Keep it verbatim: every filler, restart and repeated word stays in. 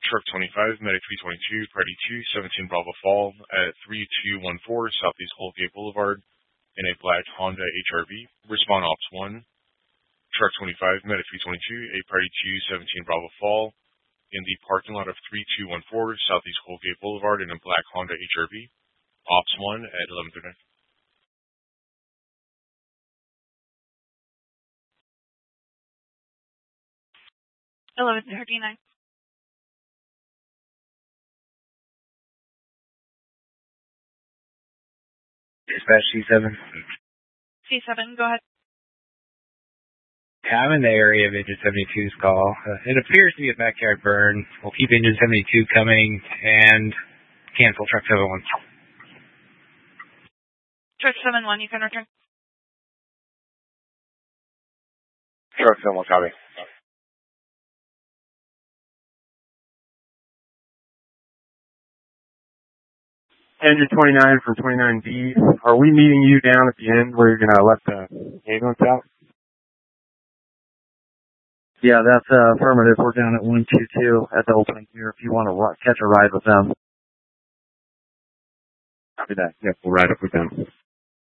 Truck twenty-five, Medic three twenty-two, Party two, seventeen Bravo Fall at three two one four Southeast Colgate Boulevard in a black Honda H R V. Respond Ops one. Truck twenty-five, Medic three twenty-two, a Party two, seventeen Bravo Fall in the parking lot of three two one four Southeast Colgate Boulevard in a black Honda H R V. Ops one at eleven thirty-nine. eleven thirty-nine. Dispatch C seven. C seven, go ahead. Yeah, I'm in the area of Engine seventy-two's call. Uh, it appears to be a backyard burn. We'll keep Engine seventy-two coming and cancel Truck seventy-one. Truck seventy-one, you can return. Truck seventy-one, copy. Engine twenty-nine from twenty-nine B. Are we meeting you down at the end where you're going to let the ambulance out? Yeah, that's uh, affirmative. We're down at one two two at the opening here if you want to catch a ride with them. Copy that. Yeah, we'll ride up with them.